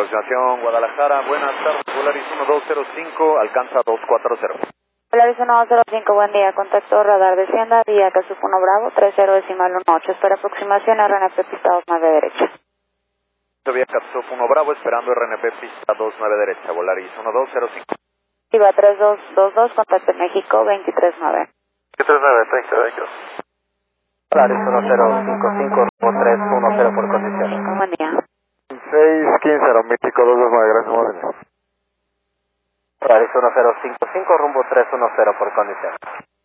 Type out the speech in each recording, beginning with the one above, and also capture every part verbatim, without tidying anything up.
Aproximación Guadalajara, buenas tardes, Volaris uno dos cero cinco, alcanza dos cuatro cero. Volaris uno dos cero cinco, buen día, contacto radar descienda, vía Casup uno Bravo, tres cero decimal uno ocho, espera aproximación R N P pista dos nueve derecha. Vía Casup uno Bravo, esperando R N P pista dos nueve derecha, Volaris uno dos cero cinco. Iba tres dos dos dos, contacto México veintitrés nueve. veintitrés nueve, treinta de ellos. Volaris uno cero cinco cinco, tres uno cero por condición. Buen día. seis quince, Aeroméxico dos dos nueve, gracias, muy bien. Volaris uno cero cinco cinco, rumbo tres uno cero por condición.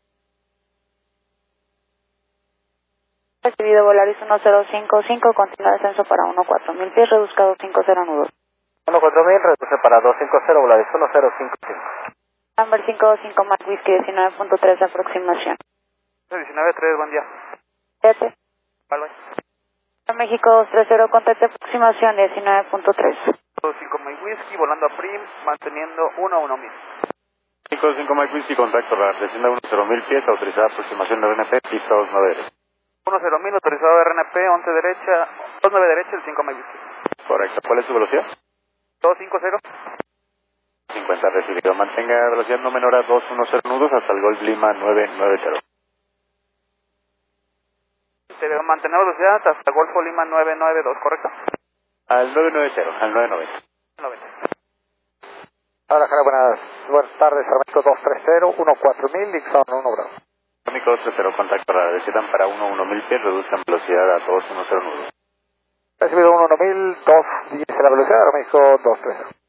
Recibido Volaris uno cero cinco cinco, continúa descenso para uno cuatro mil pies, reduzcado cinco cero nudos. uno cuatro mil, reduce para dos cinco cero, Volaris uno cero cinco cinco. Number cinco cinco Mac Whiskey diecinueve punto tres, aproximación. diecinueve tres, buen día. siete. Vale. México dos tres cero, contacto aproximación diecinueve punto tres. cinco Mike Whiskey, volando a Prim, manteniendo uno uno mil. cinco cinco Mike Whiskey, contacto radar, descienda uno cero mil pies, autorizada aproximación de R N P, pista dos nueve derecha. uno cero mil, autorizado R N P, once derecha, dos nueve derecha, el cinco Mike Whiskey. Correcto, ¿cuál es su velocidad? dos cinco cero. cincuenta recibido, mantenga velocidad no menor a dos uno cero nudos hasta el Golf Lima nueve nueve cero. Debe mantener velocidad hasta Golfo Lima nueve nueve dos, ¿correcto? Al nueve nueve cero, al nueve noventa. noventa. Ahora, buenas, buenas tardes, Aeroméxico dos tres cero, uno cuatro mil, Dixon uno Bravo. Aeroméxico dos tres cero, contacto radar, decidan para uno uno mil pies, reduzcan velocidad a dos uno cero nudos. Recibido uno uno mil, dos diez la velocidad, Aeroméxico dos tres cero.